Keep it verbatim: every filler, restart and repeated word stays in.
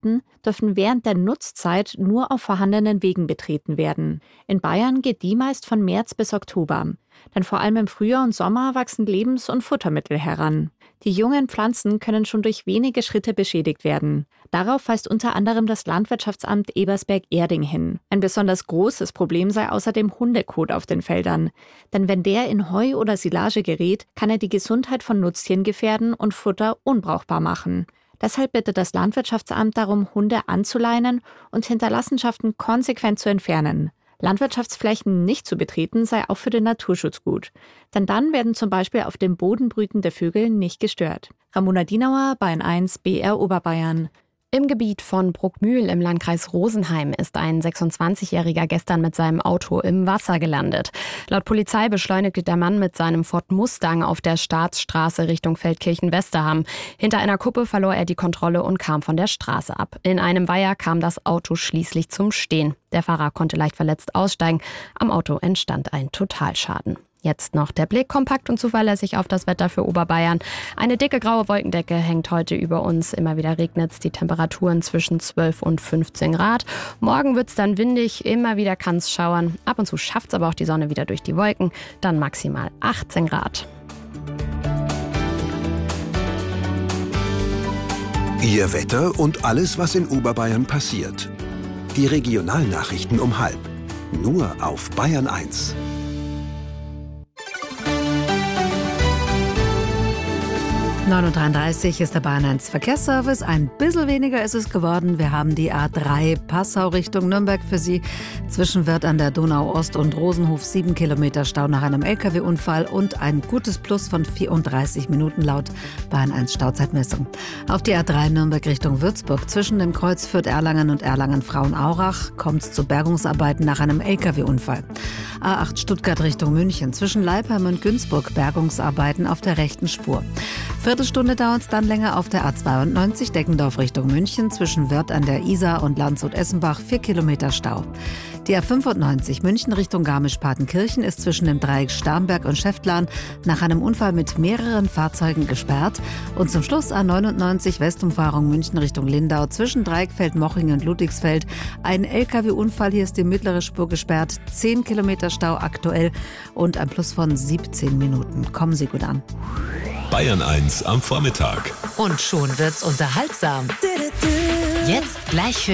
Landschaften dürfen während der Nutzzeit nur auf vorhandenen Wegen betreten werden. In Bayern geht die meist von März bis Oktober. Denn vor allem im Frühjahr und Sommer wachsen Lebens- und Futtermittel heran. Die jungen Pflanzen können schon durch wenige Schritte beschädigt werden. Darauf weist unter anderem das Landwirtschaftsamt Ebersberg-Erding hin. Ein besonders großes Problem sei außerdem Hundekot auf den Feldern. Denn wenn der in Heu oder Silage gerät, kann er die Gesundheit von Nutztieren gefährden und Futter unbrauchbar machen. Deshalb bittet das Landwirtschaftsamt darum, Hunde anzuleinen und Hinterlassenschaften konsequent zu entfernen. Landwirtschaftsflächen nicht zu betreten sei auch für den Naturschutz gut. Denn dann werden zum Beispiel auf dem Boden brütende Vögel nicht gestört. Ramona Dienauer, Bayern eins, B R Oberbayern. Im Gebiet von Bruckmühl im Landkreis Rosenheim ist ein sechsundzwanzigjähriger gestern mit seinem Auto im Wasser gelandet. Laut Polizei beschleunigte der Mann mit seinem Ford Mustang auf der Staatsstraße Richtung Feldkirchen-Westerham. Hinter einer Kuppe verlor er die Kontrolle und kam von der Straße ab. In einem Weiher kam das Auto schließlich zum Stehen. Der Fahrer konnte leicht verletzt aussteigen. Am Auto entstand ein Totalschaden. Jetzt noch der Blick kompakt und zuverlässig auf das Wetter für Oberbayern. Eine dicke graue Wolkendecke hängt heute über uns. Immer wieder regnet es, die Temperaturen zwischen zwölf und fünfzehn Grad. Morgen wird es dann windig, immer wieder kann es schauern. Ab und zu schafft es aber auch die Sonne wieder durch die Wolken. Dann maximal achtzehn Grad. Ihr Wetter und alles, was in Oberbayern passiert. Die Regionalnachrichten um halb. Nur auf Bayern eins. neun Uhr dreiunddreißig ist der Bayern eins Verkehrsservice. Ein bisschen weniger ist es geworden. Wir haben die A drei Passau Richtung Nürnberg für Sie. Zwischen Wörth an der Donau Ost und Rosenhof sieben Kilometer Stau nach einem L K W-Unfall und ein gutes Plus von vierunddreißig Minuten laut Bayern eins Stauzeitmessung. Auf die A drei Nürnberg Richtung Würzburg. Zwischen dem Kreuz Fürth-Erlangen und Erlangen-Frauenaurach kommt es zu Bergungsarbeiten nach einem L K W-Unfall. A acht Stuttgart Richtung München. Zwischen Leipheim und Günzburg Bergungsarbeiten auf der rechten Spur. Viertelstunde dauert es dann länger auf der A zweiundneunzig Deggendorf Richtung München. Zwischen Wörth an der Isar und Landshut-Essenbach vier Kilometer Stau. Die A fünfundneunzig München Richtung Garmisch-Partenkirchen ist zwischen dem Dreieck Starnberg und Schäftlarn nach einem Unfall mit mehreren Fahrzeugen gesperrt. Und zum Schluss A neunundneunzig Westumfahrung München Richtung Lindau zwischen Dreieckfeld, Moching und Ludwigsfeld. Ein L K W-Unfall, hier ist die mittlere Spur gesperrt. zehn Kilometer Stau aktuell und ein Plus von siebzehn Minuten. Kommen Sie gut an. Bayern eins am Vormittag. Und schon wird's unterhaltsam. Jetzt gleich für